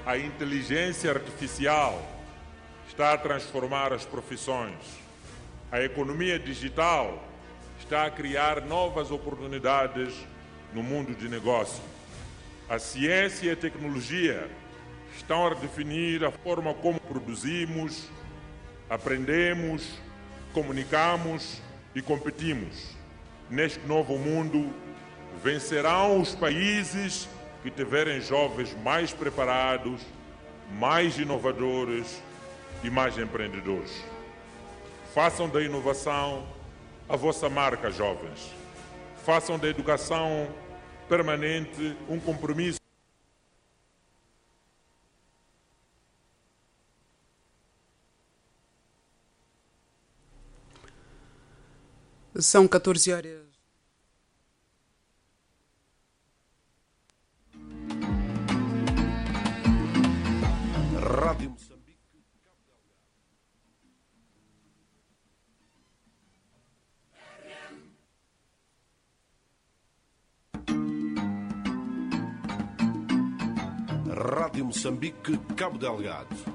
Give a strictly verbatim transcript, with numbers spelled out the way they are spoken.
A inteligência artificial está a transformar as profissões. A economia digital está a criar novas oportunidades no mundo de negócio. A ciência e a tecnologia estão a definir a forma como produzimos, aprendemos, comunicamos e competimos. Neste novo mundo, vencerão os países que tiverem jovens mais preparados, mais inovadores e mais empreendedores. Façam da inovação a vossa marca, jovens. Façam da educação permanente um compromisso. São catorze horas. Rádio Moçambique. Rádio Moçambique, Cabo Delgado.